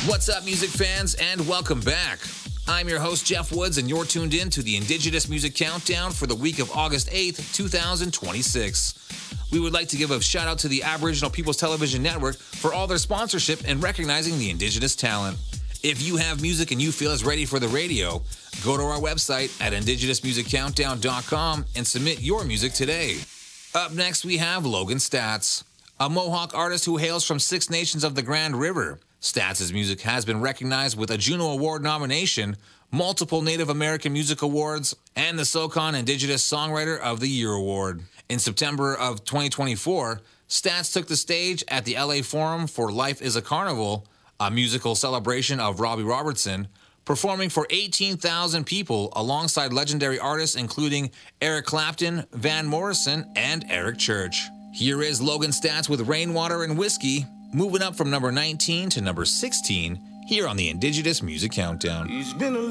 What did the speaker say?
What's up, music fans, and welcome back. I'm your host, Jeff Woods, and you're tuned in to the Indigenous Music Countdown for the week of August 8th, 2026. We would like to give a shout out to the Aboriginal People's Television Network for all their sponsorship and recognizing the Indigenous talent. If you have music and you feel it's ready for the radio, go to our website at indigenousmusiccountdown.com and submit your music today. Up next, we have Logan Staats, a Mohawk artist who hails from Six Nations of the Grand River. Staats' music has been recognized with a Juno Award nomination, multiple Native American Music Awards, and the SOCON Indigenous Songwriter of the Year Award. In September of 2024, Staats took the stage at the LA Forum for Life is a Carnival, a musical celebration of Robbie Robertson, performing for 18,000 people alongside legendary artists including Eric Clapton, Van Morrison, and Eric Church. Here is Logan Staats with Rainwater and Whiskey, moving up from number 19 to number 16 here on the Indigenous Music Countdown. He's been a